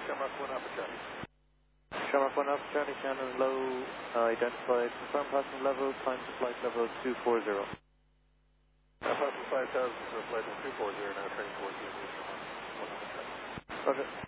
Shamrock 1 Alpha Charlie. Shamrock 1 Alpha Charlie, Shannon low, identified, confirmed passing level, time to flight level 240. Passing 5,000 to flight level 240, now training towards the Roger.